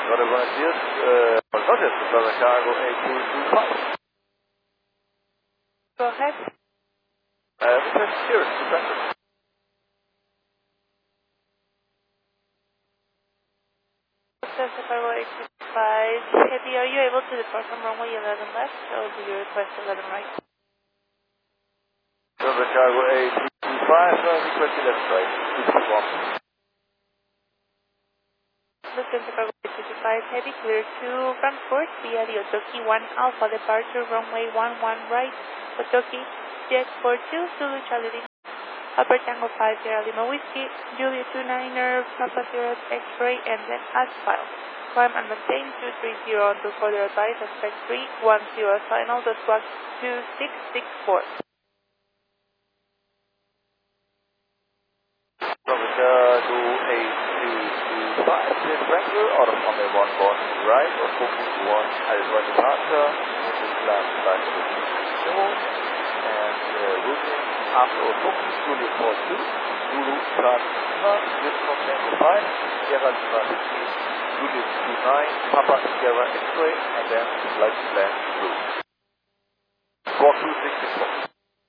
Roger, buenos días. Roger, Delta Cargo 8225. Go ahead. This is Steers, Defender. Delta Cargo 865 Heavy, are you able to depart from runway 11 left, or do you request 11 right? Delta Cargo 8225, request 11 right. This is one. Delta Cargo 865 Heavy, clear to Frankfurt via the Otoki 1 Alpha, departure runway 11 right, Otoki, Jet 42, Zulu Charlie, Upper Tango 5 Sierra Lima Whiskey, Julia 29er, Papa Sierra X-ray, and then as filed. Climb and maintain 230 until further advice, expect 310 final, the swag 2664. Delta Cargo 8225, clear Frankfurt, auto runway 11 right, or focus 1, Alpha departure, land back to and routing after focus, Julia 42, Zulu Charlie Lima, Jet from Tango 5, Sierra Lima Whiskey, Julia 29, Papa Sierra X-ray, and then flight plan route. 42664.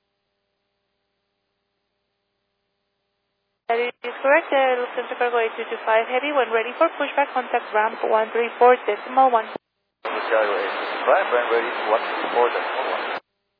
That is correct. Lufthansa Cargo 8225 Heavy, when ready for pushback, contact ramp 134.1. Delta Cargo 865, when ready, 134.1.